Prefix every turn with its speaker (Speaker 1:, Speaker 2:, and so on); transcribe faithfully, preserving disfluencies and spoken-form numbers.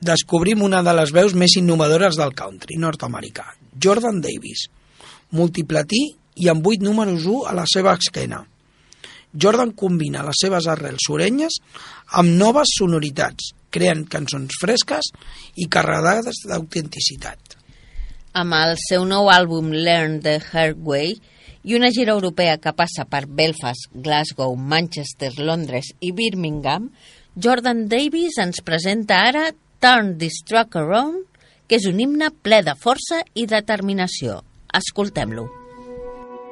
Speaker 1: descobrim una de les veus més innovadores del country nord-americà, Jordan Davis, multiplatí i amb vuit números u a la seva esquena. Jordan combina les seves arrels surenyes amb noves sonoritats, creant cançons fresques i carregades d'autenticitat.
Speaker 2: Amb el seu nou àlbum Learn the Hard Way i una gira europea que passa per Belfast, Glasgow, Manchester, Londres i Birmingham, Jordan Davis ens presenta ara Turn This Truck Around, que és un himne ple de força i determinació. Escoltem-lo.